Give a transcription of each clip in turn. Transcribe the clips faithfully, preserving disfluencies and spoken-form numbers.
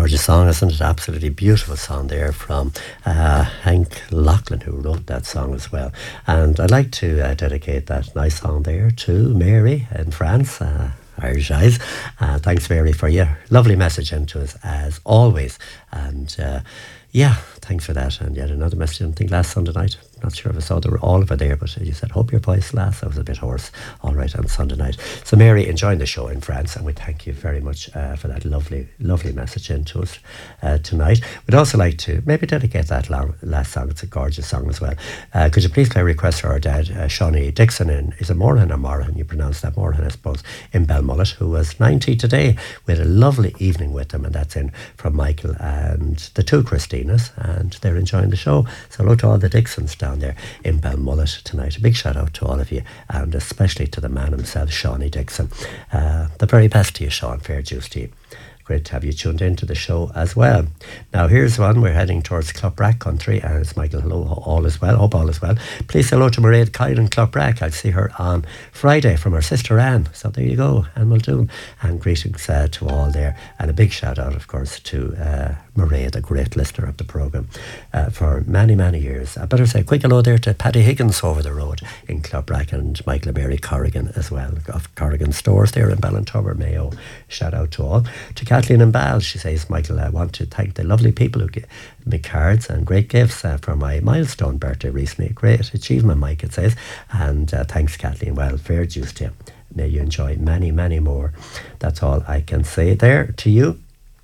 gorgeous song, isn't it? Absolutely beautiful song there from uh, Hank Lachlan, who wrote that song as well. And I'd like to uh, dedicate that nice song there to Mary in France. Uh, Irish Eyes. Uh, thanks, Mary, for your lovely message into us as always. And uh, yeah, thanks for that. And yet another message, I think last Sunday night. Not sure if I saw they were all over there, but you said, hope your voice lasts. I was a bit hoarse. All right, on Sunday night. So, Mary, enjoying the show in France, and we thank you very much uh, for that lovely, lovely message into us uh, tonight. We'd also like to maybe dedicate that long, last song. It's a gorgeous song as well. Uh, could you please play a request for our dad, uh, Shawnee Dixon, in, is it Moran or Moran? You pronounce that Moran, I suppose, in Belmullet, who was ninety today. We had a lovely evening with them, and that's in from Michael and the two Christinas, and they're enjoying the show. So, hello to all the Dixons down there in Belmullet tonight. A big shout out to all of you, and especially to the man himself, Shawnee Dixon. Uh, the very best to you, Sean. Fair dues to you. Great to have you tuned into the show as well. Now, here's one. We're heading towards Clough-Brack country, and it's Michael. Hello, all is well. Hope all is well. Please say hello to Mairead Kyle in Clough-Brack. I'll see her on Friday from her sister Anne. So there you go, Anne Muldoon. And greetings uh, to all there. And a big shout out, of course, to uh, Mairead, a great listener of the programme uh, for many, many years. I better say a quick hello there to Paddy Higgins over the road in Clough-Brack, and Michael and Mary Corrigan as well, of Corrigan Stores there in Ballintower, Mayo. Shout out to all. To Kathleen and Bal, she says, Michael, I want to thank the lovely people who give me cards and great gifts uh, for my milestone birthday recently. Great achievement, Mike, it says. And uh, thanks, Kathleen. Well, fair dues to you. May you enjoy many, many more. That's all I can say there to you.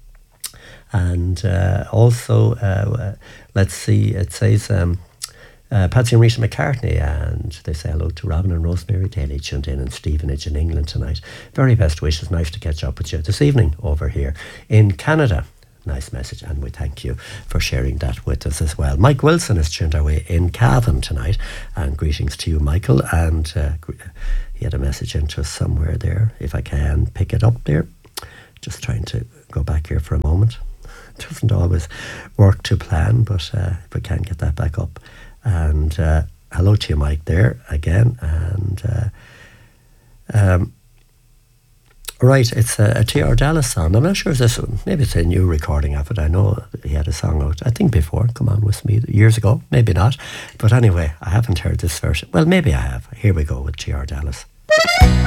And uh, also, uh, let's see, it says um, uh, Patsy and Rita McCartney, and they say hello to Robin and Rosemary Daly, tuned in in Stevenage in England tonight. Very best wishes. Nice to catch up with you this evening over here in Canada. Nice message, and we thank you for sharing that with us as well. Mike Wilson is tuned our way in Cavan tonight, and greetings to you, Michael. And uh, he had a message into us somewhere there, if I can pick it up there. Just trying to go back here for a moment. It doesn't always work to plan, but uh, if we can get that back up. And uh, hello to you, Mike, there again. And uh, um, right, it's a, a T R Dallas song. I'm not sure if this one, maybe it's a new recording of it. I know he had a song out, I think before, Come On With Me, years ago. Maybe not. But anyway, I haven't heard this version. Well, maybe I have. Here we go with T R Dallas.